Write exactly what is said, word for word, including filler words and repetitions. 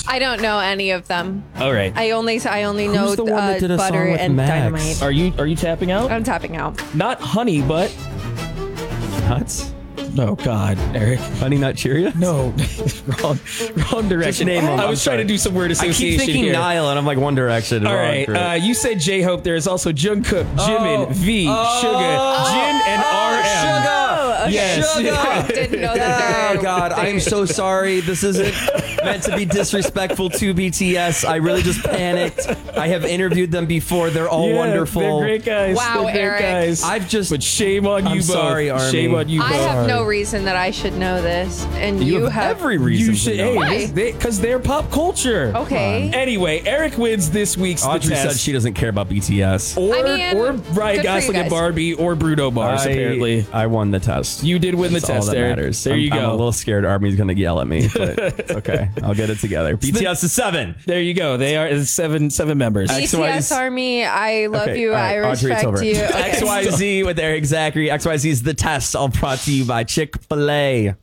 I don't know any of them. All right. I only I only know Who's the one that uh, did a song butter with and Max? dynamite. Are you are you tapping out? I'm tapping out. Not honey, but Nuts? no, God, Eric. Honey Nut Cheerio? No, wrong, wrong direction. name 'em, I I'm was trying sorry. to do some word I association keep thinking here. Nile, and I'm like One Direction. All Wrong right, group. uh, you said J-Hope. There is also Jungkook, Jimin, Oh. V, Oh. Suga, Jin, and R M. Oh, okay. Yes. I didn't know that. Oh God, I am so sorry. This isn't meant to be disrespectful to B T S. I really just panicked. I have interviewed them before. They're all Yeah, wonderful. They're great guys. Wow, they're great Eric. guys. I've just But shame on I'm you both. sorry, Army. Shame on you both. I have no reason that I should know this, and you, you, have, every reason. You should, to know. hey, Why? because they, are pop culture. Okay. Anyway, Eric wins this week's Audrey the said test. she doesn't care about B T S. or I mean, or good for Ryan you Gosling and guys. Barbie or Bruno Mars. I, apparently, I won the test. you did win That's the all test. that Eric. matters. There I'm, you go. I'm a little scared Army's going to yell at me, but it's okay. I'll get it together. B T S is seven. There you go. They are seven seven members. B T S Army, I love Okay, you. all right, I Audrey, it's respect over. you. Okay. X Y Z with Eric Zachary. X Y Z is the test, all brought to you by Chick-fil-A.